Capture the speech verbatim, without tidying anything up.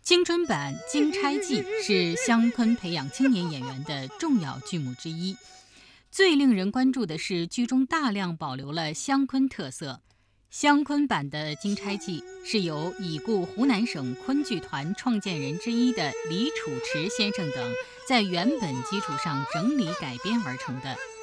青春版《金钗记》是湘昆培养青年演员的重要剧目之一。最令人关注的是，剧中大量保留了湘昆特色。湘昆版的《金钗记》是由已故湖南省昆剧团创建人之一的李楚池先生等在原本基础上整理改编而成的。